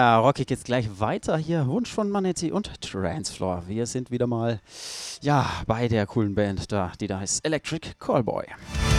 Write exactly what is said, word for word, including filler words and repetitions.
Yeah, Rocky geht's gleich weiter hier. Wunsch von Manetti und Transfloor. Wir sind wieder mal, ja, bei der coolen Band da, die da heißt Electric Callboy.